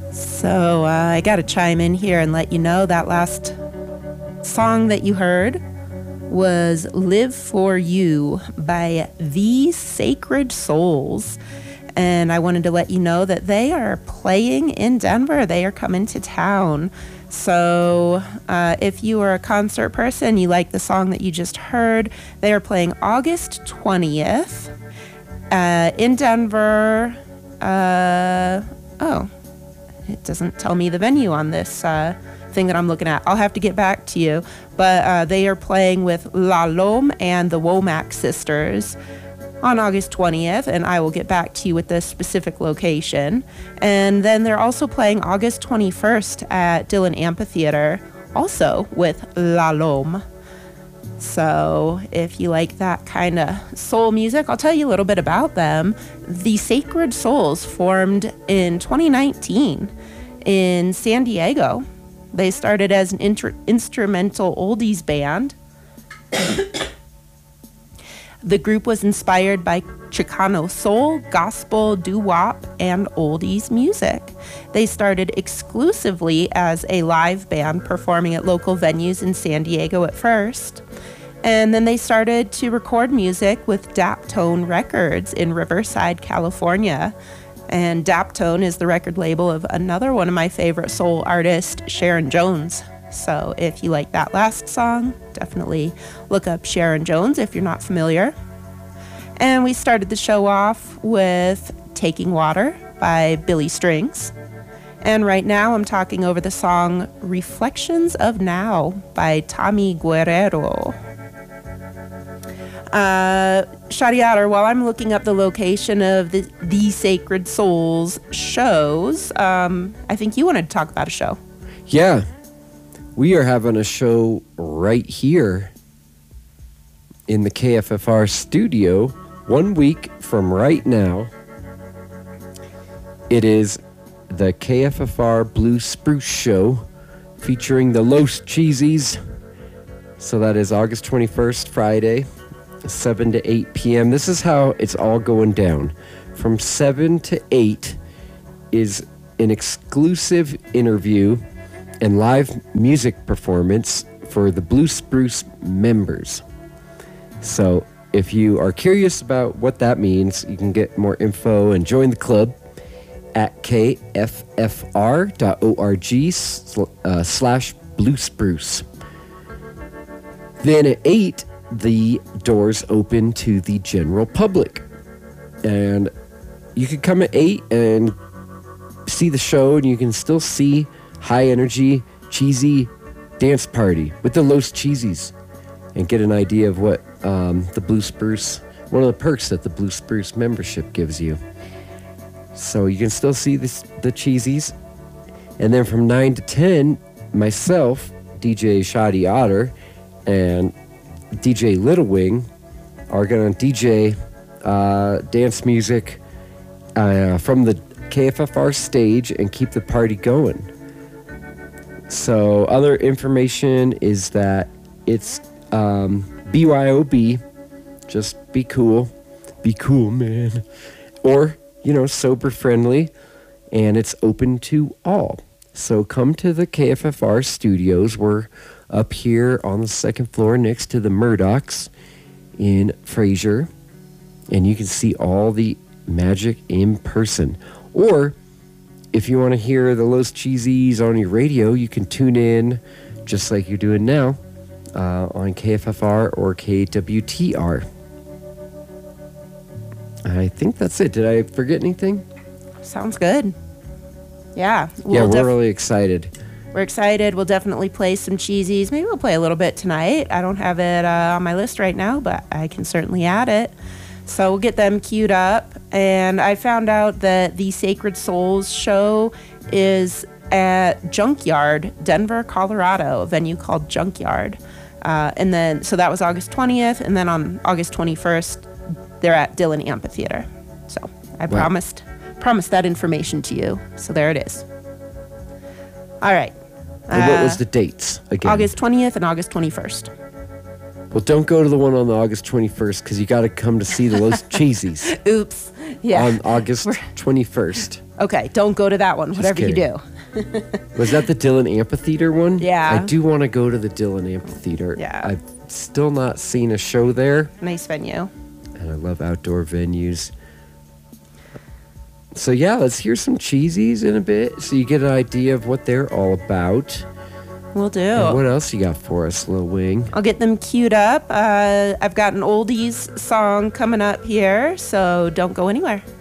So I got to chime in here and let you know that last song that you heard was Live For You by The Sacred Souls. And I wanted to let you know that they are playing in Denver. They are coming to town. So if you are a concert person, you like the song that you just heard, they are playing August 20th in Denver. It doesn't tell me the venue on this thing that I'm looking at. I'll have to get back to you. But they are playing with La Lome and the Womack Sisters on August 20th, and I will get back to you with the specific location. And then they're also playing August 21st at Dillon Amphitheater, also with La Lome. So if you like that kind of soul music, I'll tell you a little bit about them. The Sacred Souls formed in 2019 in San Diego. They started as an instrumental oldies band. The group was inspired by Chicano soul, gospel, doo-wop, and oldies music. They started exclusively as a live band performing at local venues in San Diego at first. And then they started to record music with Daptone Records in Riverside, California. And Daptone is the record label of another one of my favorite soul artists, Sharon Jones. So if you like that last song, definitely look up Sharon Jones if you're not familiar. And we started the show off with Taking Water by Billy Strings. And right now I'm talking over the song Reflections of Now by Tommy Guerrero. Shadi, while I'm looking up the location of the Sacred Souls shows, I think you wanted to talk about a show. Yeah. We are having a show right here in the KFFR studio 1 week from right now. It is the KFFR Blue Spruce Show featuring the Los Cheesies. So that is August 21st, Friday, 7 to 8 p.m. This is how it's all going down. From 7 to 8 is an exclusive interview and live music performance for the Blue Spruce members. So if you are curious about what that means, you can get more info and join the club at kffr.org/Blue Spruce. Then at 8, the doors open to the general public. And you can come at 8 and see the show, and you can still see high energy, cheesy dance party with the Los Cheesies and get an idea of what the Blue Spruce, one of the perks that the Blue Spruce membership gives you. So you can still see the Cheesies. And then from 9 to 10, myself, DJ Shadi Otter, and DJ Little Wing are going to DJ dance music from the KFFR stage and keep the party going. So other information is that it's BYOB, just be cool, man, or, sober friendly, and it's open to all. So come to the KFFR studios. We're up here on the second floor next to the Murdochs in Fraser, and you can see all the magic in person. Or if you want to hear the Los Cheesies on your radio, you can tune in just like you're doing now on KFFR or KWTR. I think that's it. Did I forget anything? Sounds good. Yeah. We're really excited. We're excited. We'll definitely play some Cheesies. Maybe we'll play a little bit tonight. I don't have it on my list right now, but I can certainly add it. So we'll get them queued up. And I found out that the Sacred Souls show is at Junkyard, Denver, Colorado, a venue called Junkyard. And then, so that was August 20th. And then on August 21st, they're at Dillon Amphitheater. So I promised that information to you. So there it is. All right. And what was the dates again? August 20th and August 21st. Well, don't go to the one on the August 21st because you got to come to see the Los Cheesies. Oops. Yeah. On August 21st. Okay, don't go to that one, whatever you kidding. do. Was that the Dillon Amphitheater one? Yeah. I do want to go to the Dillon Amphitheater. Yeah. I've still not seen a show there, Nice venue. and I love outdoor venues. So yeah, let's hear some Cheesies in a bit so you get an idea of what they're all about. Will do. And what else you got for us, Lil Wing? I'll get them queued up. I've got an oldies song coming up here, so don't go anywhere.